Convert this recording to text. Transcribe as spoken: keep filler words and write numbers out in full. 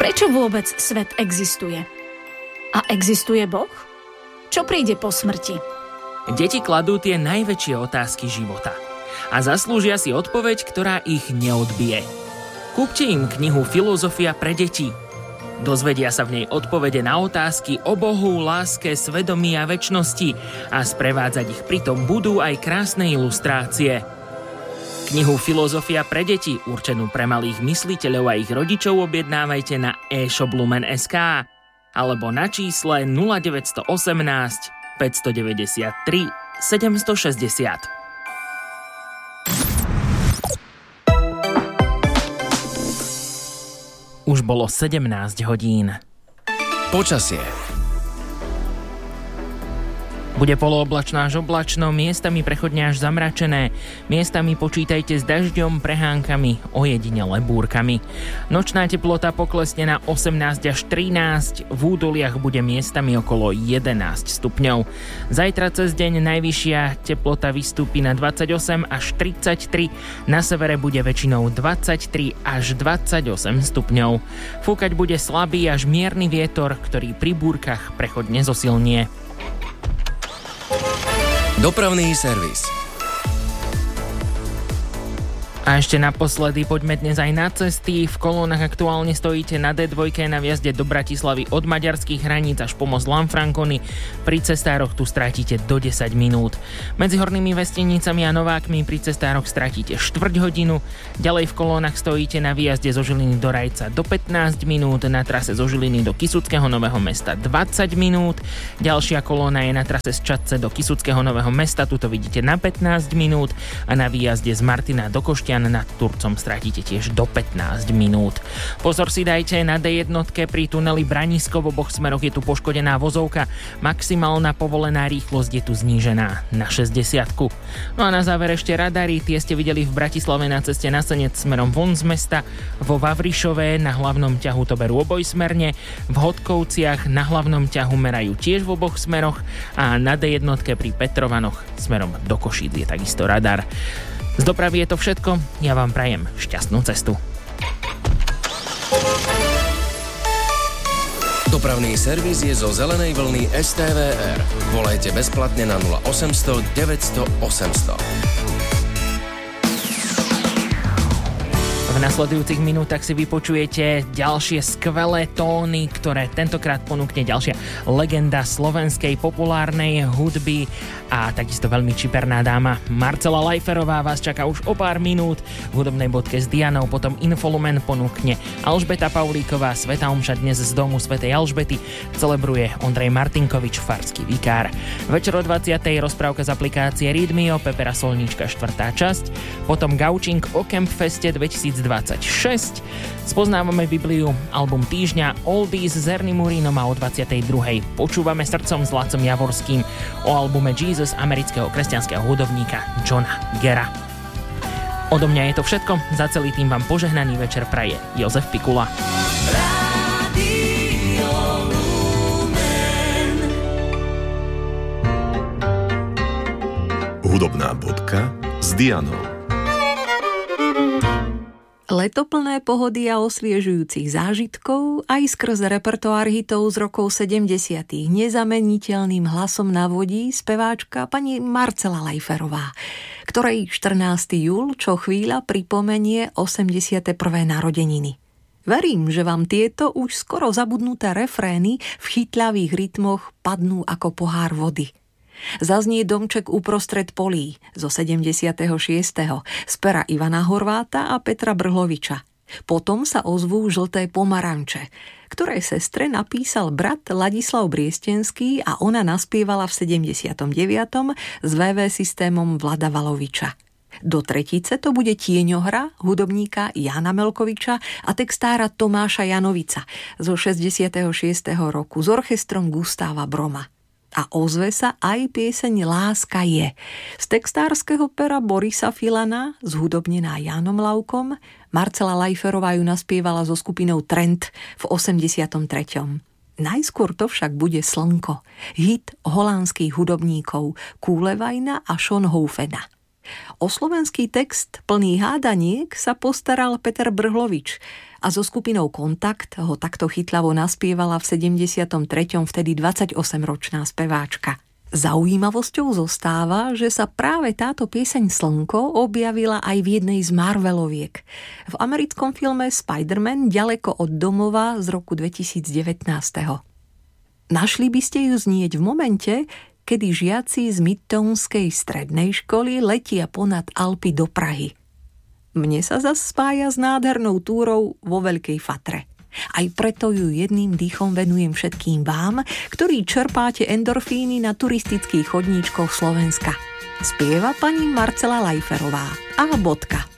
Prečo vôbec svet existuje? A existuje Boh? Čo príde po smrti? Deti kladú tie najväčšie otázky života a zaslúžia si odpoveď, ktorá ich neodbije. Kúpte im knihu Filozofia pre deti. Dozvedia sa v nej odpovede na otázky o Bohu, láske, svedomí a večnosti a sprevádzať ich pritom budú aj krásne ilustrácie. Knihu Filozofia pre deti, určenú pre malých mysliteľov a ich rodičov, objednávajte na e-shop lumen bodka es ká alebo na čísle nula deväť jedna osem päť deväť tri sedem šesť nula. Už bolo sedemnásť hodín. Počasie. Bude polooblačno až oblačno, miestami prechodne až zamračené. Miestami počítajte s dažďom, prehánkami, ojedinele búrkami. Nočná teplota poklesne na osemnásť až trinásť, v údoliach bude miestami okolo jedenásť stupňov. Zajtra cez deň najvyššia teplota vystúpi na dvadsaťosem až tridsaťtri, na severe bude väčšinou dvadsaťtri až dvadsaťosem stupňov. Fúkať bude slabý až mierny vietor, ktorý pri búrkach prechodne zosilnie. Dopravný servis. A ešte naposledy poďme dnes aj na cesty. V kolónach aktuálne stojíte na dé dva na vjazde do Bratislavy od maďarských hraníc až po most Lanfranconi. Pri cestároch tu stratíte do desať minút. Medzi Hornými Vestenicami a Novákmi pri cestároch stratíte štvrť hodinu. Ďalej v kolónach stojíte na výjazde zo Žiliny do Rajca do pätnásť minút, na trase zo Žiliny do Kysuckého Nového Mesta dvadsať minút. Ďalšia kolóna je na trase z Čadce do Kysuckého Nového Mesta, tuto vidíte na pätnásť minút a na výjazde z Martina do Košťan nad Turcom stratíte tiež do pätnásť minút. Pozor si dajte na dé jedna pri tuneli Branisko, v oboch smeroch je tu poškodená vozovka. Maximálna povolená rýchlosť je tu znížená na šesťdesiatku. No a na záver ešte radary, tie ste videli v Bratislave na ceste na Senec smerom von z mesta, vo Vavrišove na hlavnom ťahu to berú obojsmerne, v Hodkovciach na hlavnom ťahu merajú tiež v oboch smeroch a na dé jedna pri Petrovanoch smerom do Košíc je takisto radar. Z dopravy je to všetko, ja vám prajem šťastnú cestu. Dopravný servis je zo zelenej vlny es té vé er. Volajte bezplatne na nula osemsto deväťsto osemsto. V nasledujúcich minútach si vypočujete ďalšie skvelé tóny, ktoré tentokrát ponúkne ďalšia legenda slovenskej populárnej hudby a takisto veľmi čiperná dáma Marcela Lajferová vás čaká už o pár minút v hudobnej bodke s Dianou, potom Infolumen ponúkne Alžbeta Paulíková, svätá omša dnes z domu svätej Alžbety celebruje Ondrej Martinkovič, farský vikár. Večer o dvadsiatej rozprávka z aplikácie Readmio, Pepera Solnička štvrtá časť, potom Gaučing o Campfeste dvetisícdvadsaťšesť, spoznávame Bibliu, album týždňa Oldies s Ernym Murínom a o dvadsiatej druhej počúvame Srdcom s Lacom Javorským o albume Jesus amerického kresťanského hudobníka Johna Gera. Odo mňa je to všetko, za celý tým vám požehnaný večer praje Jozef Pikula. Hudobná bodka s Dianou. Leto plné pohody a osviežujúcich zážitkov aj skrz repertoár hitov z rokov sedemdesiatych nezameniteľným hlasom navodí speváčka pani Marcela Lajferová, ktorej štrnásteho júla čo chvíľa pripomenie osemdesiate prvé narodeniny. Verím, že vám tieto už skoro zabudnuté refrény v chytľavých rytmoch padnú ako pohár vody. Zaznie Domček uprostred polí zo sedemdesiateho šiesteho z pera Ivana Horváta a Petra Brhloviča. Potom sa ozvú Žlté pomaranče, ktoré sestre napísal brat Ladislav Briestenský a ona naspievala v sedemdesiatom deviatom s vé vé systémom Vlada Valoviča. Do tretice to bude Tieňohra hudobníka Jána Melkoviča a textára Tomáša Janovica zo šesťdesiateho šiesteho roku s orchestrom Gustáva Broma. A ozve sa aj pieseň Láska je z textárskeho pera Borisa Filana, zhudobnená Jánom Laukom. Marcela Lajferová ju naspievala so skupinou Trend v osemdesiatom treťom. Najskôr to však bude Slnko, hit holandských hudobníkov Koolewajna a Schonhoffena. O slovenský text plný hádaniek sa postaral Peter Brhlovič a so skupinou Kontakt ho takto chytlavo naspievala v sedemdesiatom treťom vtedy dvadsaťosemročná speváčka. Zaujímavosťou zostáva, že sa práve táto pieseň Slnko objavila aj v jednej z Marveloviek. V americkom filme Spider-Man Ďaleko od domova z roku dvetisícdevätnásť. Našli by ste ju znieť v momente, kedy žiaci z Midtownskej strednej školy letia ponad Alpy do Prahy. Mne sa zas spája s nádhernou túrou vo Veľkej Fatre. Aj preto ju jedným dýchom venujem všetkým vám, ktorí čerpáte endorfíny na turistických chodníčkoch Slovenska. Spieva pani Marcela Lajferová. A bodka.